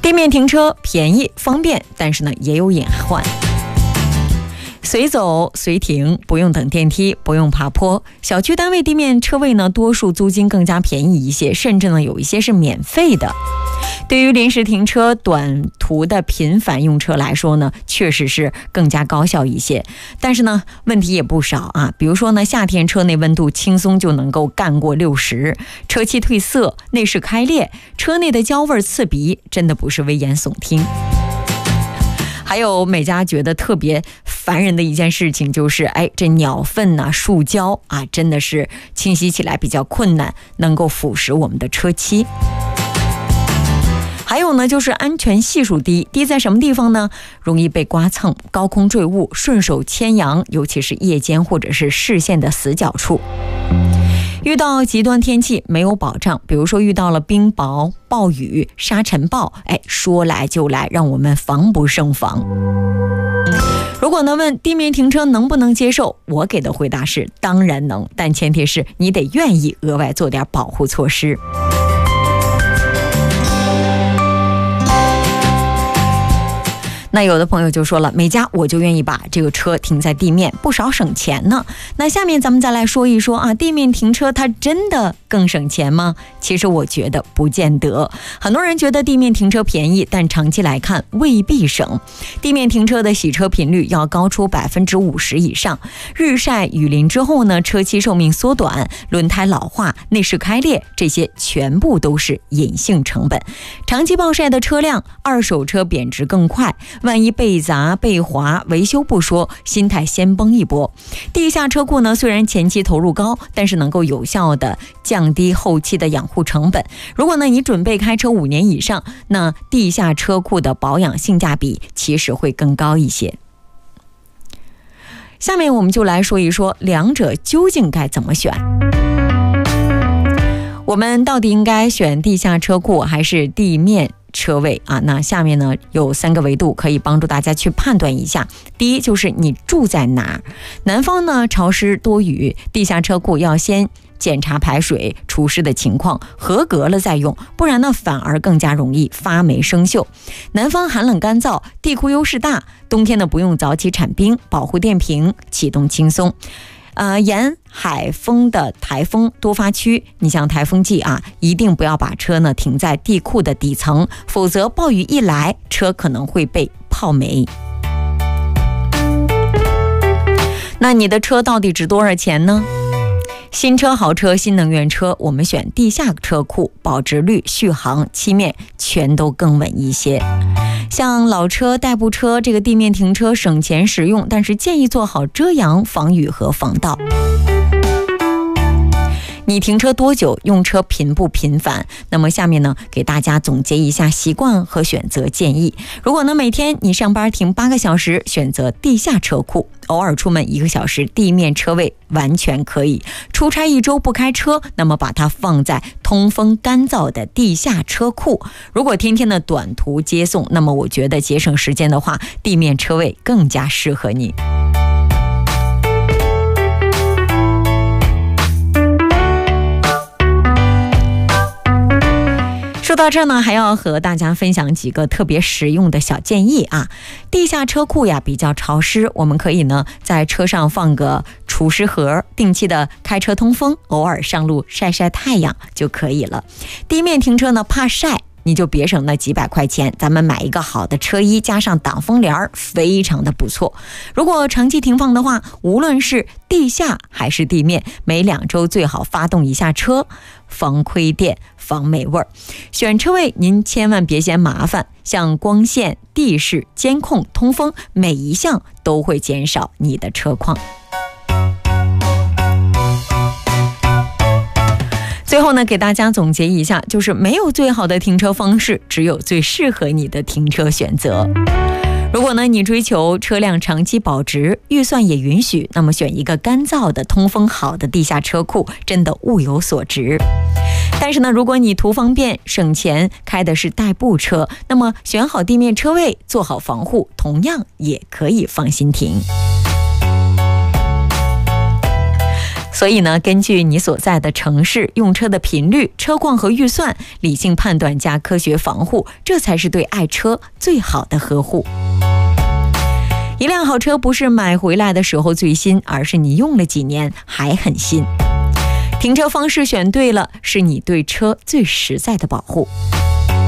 地面停车便宜方便，但是呢也有隐患。随走随停，不用等电梯，不用爬坡。小区单位地面车位呢，多数租金更加便宜一些，甚至呢有一些是免费的。对于临时停车、短途的频繁用车来说呢，确实是更加高效一些。但是呢，问题也不少啊。比如说呢，夏天车内温度轻松就能够干过60，车漆褪色、内饰开裂，车内的焦味刺鼻，真的不是危言耸听。还有每家觉得特别烦人的一件事情就是，这鸟粪呐、树胶啊，真的是清洗起来比较困难，能够腐蚀我们的车漆。还有呢，就是安全系数低，低在什么地方呢？容易被刮蹭、高空坠物、顺手牵羊，尤其是夜间或者是视线的死角处。遇到极端天气没有保障，比如说遇到了冰雹、暴雨、沙尘暴，说来就来，让我们防不胜防。如果呢问地面停车能不能接受，我给的回答是当然能，但前提是你得愿意额外做点保护措施。那有的朋友就说了，每家我就愿意把这个车停在地面，不少省钱呢。那下面咱们再来说一说啊，地面停车它真的更省钱吗？其实我觉得不见得。很多人觉得地面停车便宜，但长期来看未必省。地面停车的洗车频率要高出50%以上，日晒雨淋之后呢，车漆寿命缩短，轮胎老化，内饰开裂，这些全部都是隐性成本。长期暴晒的车辆，二手车贬值更快。万一被砸被划，维修不说，心态先崩一波。地下车库呢，虽然前期投入高，但是能够有效的降低后期的养护成本。如果呢你准备开车5年以上，那地下车库的保养性价比其实会更高一些。下面我们就来说一说两者究竟该怎么选。我们到底应该选地下车库还是地面车位啊？那下面呢有3个维度可以帮助大家去判断一下。第一就是你住在哪儿，南方呢潮湿多雨，地下车库要先检查排水除湿的情况，合格了再用，不然呢反而更加容易发霉生锈。南方寒冷干燥，地库优势大，冬天呢不用早起铲冰，保护电瓶启动轻松。沿海风的台风多发区，你像台风季啊，一定不要把车呢停在地库的底层，否则暴雨一来，车可能会被泡霉。那你的车到底值多少钱呢？新车、豪车、新能源车，我们选地下车库，保值率、续航、漆面全都更稳一些。像老车、代步车，这个地面停车省钱实用，但是建议做好遮阳、防雨和防盗。你停车多久？用车频不频繁？那么下面呢，给大家总结一下习惯和选择建议。如果呢每天你上班停8个小时，选择地下车库；偶尔出门1个小时，地面车位完全可以。出差1周不开车，那么把它放在通风干燥的地下车库。如果天天的短途接送，那么我觉得节省时间的话，地面车位更加适合你。说到这儿呢，还要和大家分享几个特别实用的小建议啊。地下车库呀比较潮湿，我们可以呢在车上放个除湿盒，定期的开车通风，偶尔上路晒晒太阳就可以了。地面停车呢怕晒，你就别省那几百块钱，咱们买一个好的车衣加上挡风帘，非常的不错。如果长期停放的话，无论是地下还是地面，每2周最好发动一下车，防亏电防霉味儿。选车位您千万别嫌麻烦，像光线、地势、监控、通风，每一项都会减少你的车况。最后呢，给大家总结一下，就是没有最好的停车方式，只有最适合你的停车选择。如果呢你追求车辆长期保值，预算也允许，那么选一个干燥的、通风好的地下车库，真的物有所值。但是呢，如果你图方便省钱，开的是代步车，那么选好地面车位，做好防护，同样也可以放心停。 所以呢，根据你所在的城市用车的频率、车况和预算，理性判断加科学防护，这才是对爱车最好的呵护。一辆好车不是买回来的时候最新，而是你用了几年还很新。停车方式选对了，是你对车最实在的保护。